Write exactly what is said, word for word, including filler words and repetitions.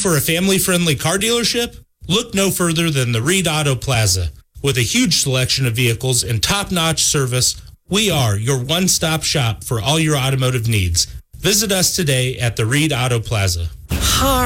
for a family-friendly car dealership? Look no further than the Reed Auto Plaza. With a huge selection of vehicles and top-notch service, we are your one-stop shop for all your automotive needs. Visit us today at the Reed Auto Plaza.